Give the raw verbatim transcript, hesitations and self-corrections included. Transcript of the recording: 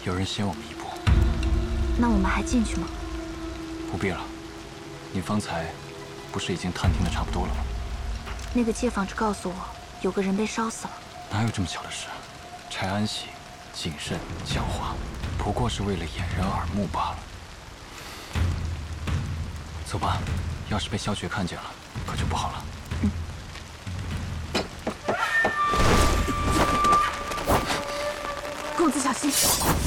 有人先我们一步。 那我们还进去吗？ 不必了。你方才不是已经探听的差不多了吗？ 那个街坊只告诉我，有个人被烧死了。 哪有这么巧的事？柴安喜谨慎狡猾，不过是为了掩人耳目罢了。走吧，要是被萧绝看见了，可就不好了。 嗯。公子小心。